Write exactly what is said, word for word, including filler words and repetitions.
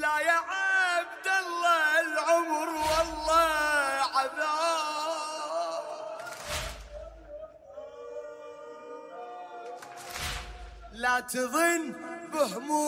لا يا عبد الله العمر والله عذاب، لا تظن بهموم